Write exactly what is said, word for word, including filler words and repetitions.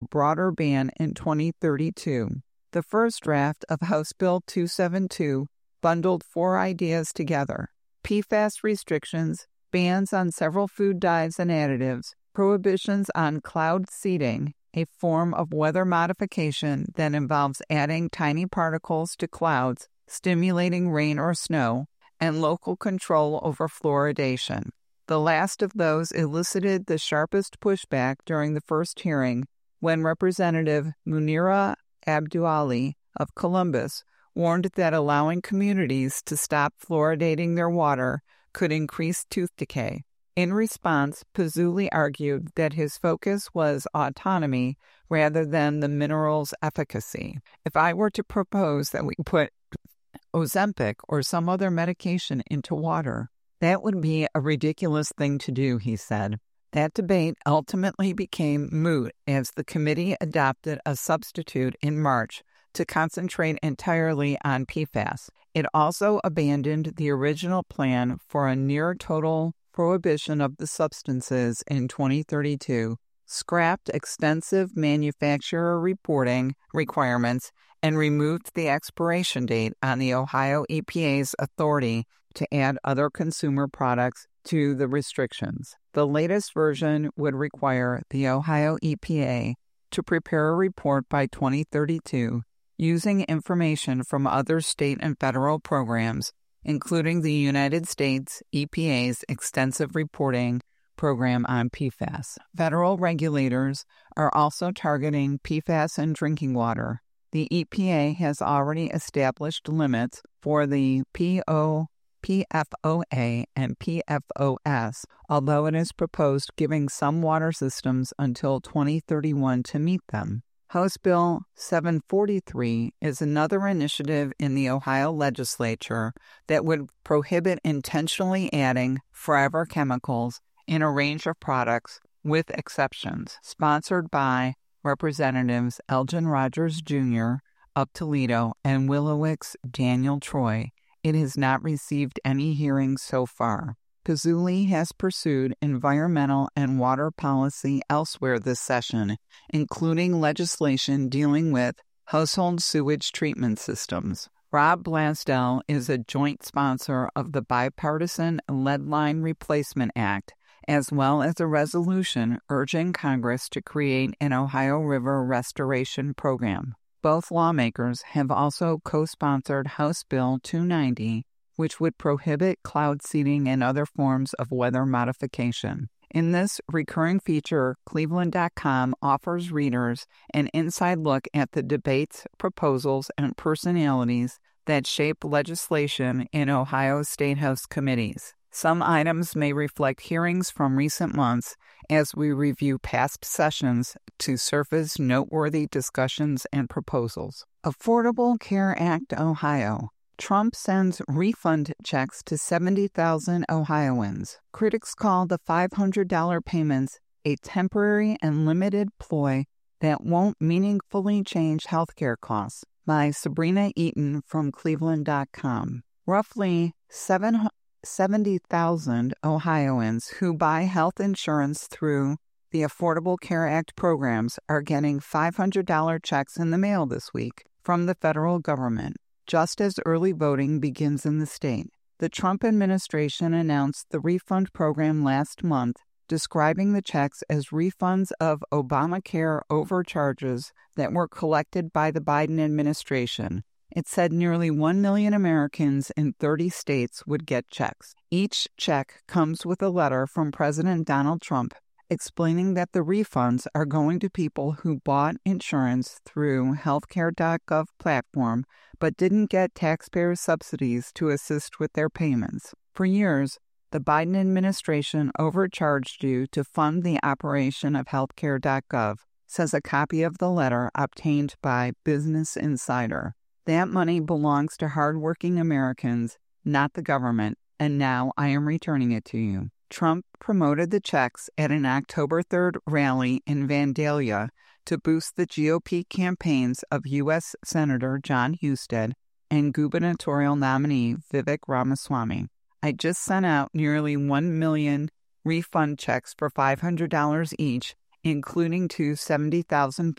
broader ban in twenty thirty-two. The first draft of House Bill two seventy-two bundled four ideas together: P FAS restrictions, bans on several food dyes and additives, prohibitions on cloud seeding, a form of weather modification that involves adding tiny particles to clouds, stimulating rain or snow, and local control over fluoridation. The last of those elicited the sharpest pushback during the first hearing when Representative Munira Abduali of Columbus warned that allowing communities to stop fluoridating their water could increase tooth decay. In response, Pizzulli argued that his focus was autonomy rather than the mineral's efficacy. If I were to propose that we put Ozempic or some other medication into water, that would be a ridiculous thing to do, he said. That debate ultimately became moot as the committee adopted a substitute in March to concentrate entirely on P FAS. It also abandoned the original plan for a near-total prohibition of the substances in twenty thirty-two, scrapped extensive manufacturer reporting requirements, and removed the expiration date on the Ohio E P A's authority to add other consumer products to the restrictions. The latest version would require the Ohio E P A to prepare a report by twenty thirty-two using information from other state and federal programs, including the United States E P A's extensive reporting program on P FAS. Federal regulators are also targeting P FAS in drinking water. The E P A has already established limits for the P O, P F O A and P F O S, although it has proposed giving some water systems until twenty thirty-one to meet them. House Bill seven forty-three is another initiative in the Ohio legislature that would prohibit intentionally adding forever chemicals in a range of products, with exceptions, sponsored by Representatives Elgin Rogers Junior of Toledo and Willowick's Daniel Troy. It has not received any hearings so far. Pizzulli has pursued environmental and water policy elsewhere this session, including legislation dealing with household sewage treatment systems. Rob Blasdell is a joint sponsor of the bipartisan Lead Line Replacement Act, as well as a resolution urging Congress to create an Ohio River restoration program. Both lawmakers have also co-sponsored House Bill two ninety, which would prohibit cloud seeding and other forms of weather modification. In this recurring feature, Cleveland dot com offers readers an inside look at the debates, proposals, and personalities that shape legislation in Ohio State House committees. Some items may reflect hearings from recent months as we review past sessions to surface noteworthy discussions and proposals. Affordable Care Act Ohio. Trump sends refund checks to seventy thousand Ohioans. Critics call the five hundred dollars payments a temporary and limited ploy that won't meaningfully change healthcare costs. By Sabrina Eaton from Cleveland dot com. Roughly seventy thousand Ohioans who buy health insurance through the Affordable Care Act programs are getting five hundred dollars checks in the mail this week from the federal government, just as early voting begins in the state. The Trump administration announced the refund program last month, describing the checks as refunds of Obamacare overcharges that were collected by the Biden administration. It said nearly one million Americans in thirty states would get checks. Each check comes with a letter from President Donald Trump explaining that the refunds are going to people who bought insurance through healthcare dot gov platform but didn't get taxpayer subsidies to assist with their payments. For years, the Biden administration overcharged you to fund the operation of healthcare dot gov, says a copy of the letter obtained by Business Insider. That money belongs to hardworking Americans, not the government, and now I am returning it to you. Trump promoted the checks at an October third rally in Vandalia to boost the G O P campaigns of U S Senator John Husted and gubernatorial nominee Vivek Ramaswamy. I just sent out nearly one million refund checks for five hundred dollars each, including to seventy thousand